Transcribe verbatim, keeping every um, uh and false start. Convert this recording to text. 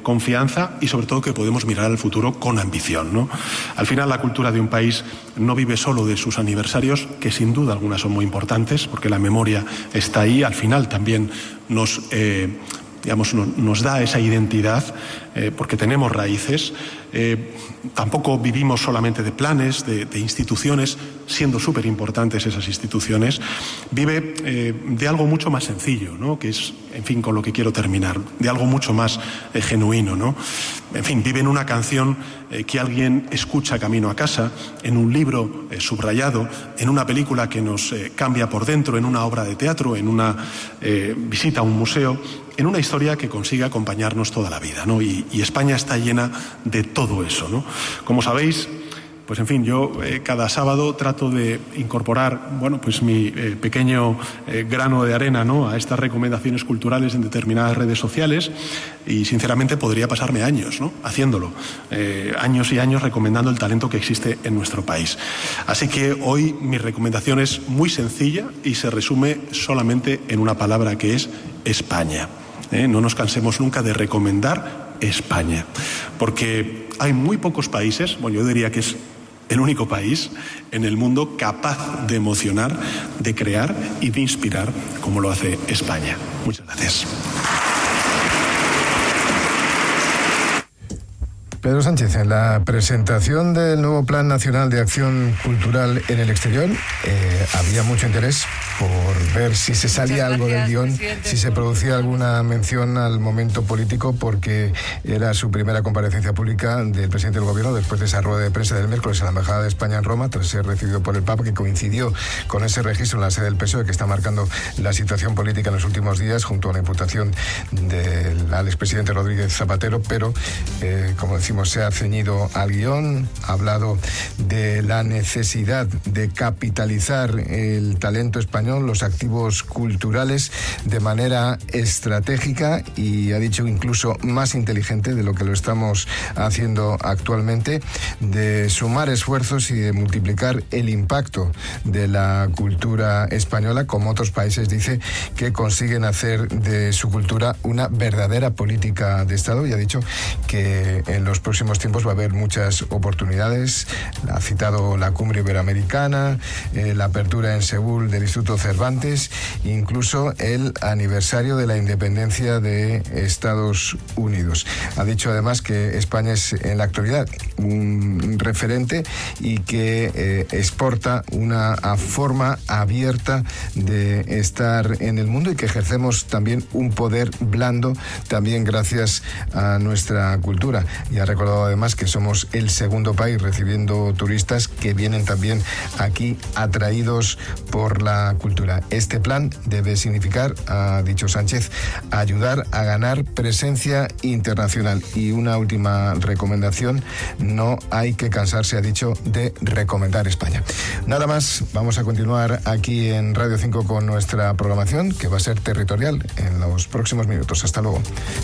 confianza y sobre todo que podemos mirar al futuro con ambición, ¿no? Al final la cultura de un país no vive solo de sus aniversarios, que sin duda algunas son muy importantes, porque la memoria está ahí, al final también nos... Eh, digamos, nos, nos da esa identidad, eh, porque tenemos raíces. Eh, tampoco vivimos solamente de planes, de, de instituciones, siendo súper importantes esas instituciones. Vive eh, de algo mucho más sencillo, ¿no? Que es, en fin, con lo que quiero terminar, de algo mucho más eh, genuino, ¿no? En fin, vive en una canción eh, que alguien escucha camino a casa, en un libro eh, subrayado, en una película que nos eh, cambia por dentro, en una obra de teatro, en una eh, visita a un museo, en una historia que consigue acompañarnos toda la vida, ¿no? Y, y España está llena de todo eso, ¿no? Como sabéis, pues en fin, yo eh, cada sábado trato de incorporar, bueno, pues mi eh, pequeño eh, grano de arena, ¿no?, a estas recomendaciones culturales en determinadas redes sociales, y sinceramente podría pasarme años, ¿no?, haciéndolo, eh, años y años recomendando el talento que existe en nuestro país. Así que hoy mi recomendación es muy sencilla y se resume solamente en una palabra, que es España. ¿Eh? No nos cansemos nunca de recomendar España, porque hay muy pocos países, bueno, yo diría que es el único país en el mundo capaz de emocionar, de crear y de inspirar como lo hace España. Muchas gracias. Pedro Sánchez, en la presentación del nuevo Plan Nacional de Acción Cultural en el Exterior, eh, había mucho interés por ver si se salía algo del guión, si se producía alguna mención al momento político, porque era su primera comparecencia pública del presidente del Gobierno después de esa rueda de prensa del miércoles en la Embajada de España en Roma, tras ser recibido por el Papa, que coincidió con ese registro en la sede del P S O E que está marcando la situación política en los últimos días, junto a la imputación del al expresidente Rodríguez Zapatero, pero, eh, como decía, se ha ceñido al guión, ha hablado de la necesidad de capitalizar el talento español, los activos culturales, de manera estratégica, y ha dicho incluso más inteligente de lo que lo estamos haciendo actualmente, de sumar esfuerzos y de multiplicar el impacto de la cultura española, como otros países, dice, que consiguen hacer de su cultura una verdadera política de Estado, y ha dicho que en los próximos tiempos va a haber muchas oportunidades. Ha citado la cumbre iberoamericana, eh, la apertura en Seúl del Instituto Cervantes, incluso el aniversario de la independencia de Estados Unidos. Ha dicho además que España es en la actualidad un referente y que eh, exporta una forma abierta de estar en el mundo, y que ejercemos también un poder blando también gracias a nuestra cultura. Y ha recordado además que somos el segundo país recibiendo turistas que vienen también aquí atraídos por la cultura. Este plan debe significar, ha dicho Sánchez, ayudar a ganar presencia internacional. Y una última recomendación: no hay que cansarse, ha dicho, de recomendar España. Nada más, vamos a continuar aquí en Radio cinco con nuestra programación, que va a ser territorial en los próximos minutos. Hasta luego.